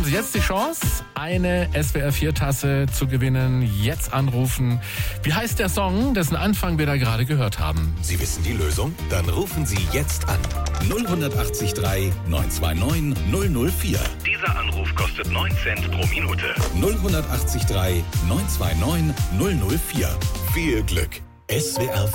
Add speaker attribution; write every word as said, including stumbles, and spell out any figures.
Speaker 1: haben Sie jetzt die Chance, eine S W R vier Tasse zu gewinnen. Jetzt anrufen. Wie heißt der Song, dessen Anfang wir da gerade gehört haben?
Speaker 2: Sie wissen die Lösung? Dann rufen Sie jetzt an. null acht drei neun zwei neun null null vier.
Speaker 3: Dieser Anruf kostet neun Cent pro Minute.
Speaker 2: null acht drei neun zwei neun null null vier. Viel Glück. S W R